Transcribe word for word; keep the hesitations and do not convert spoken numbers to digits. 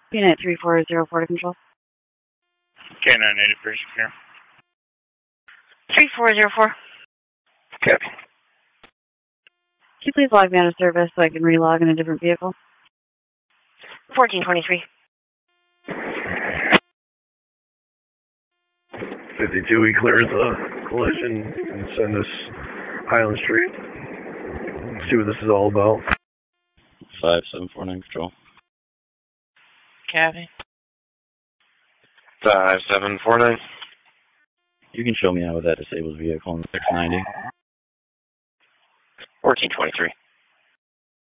Unit three four zero four to control. K nine eighty Bridge here. three four zero four. Copy. Can you please log me out of service so I can relog in a different vehicle? fourteen twenty-three. fifty-two, we clears the collision and send us Highland Street. See what this is all about. five seven four nine control. Copy. five seven four nine. You can show me out with that disabled vehicle in six ninety. fourteen twenty-three.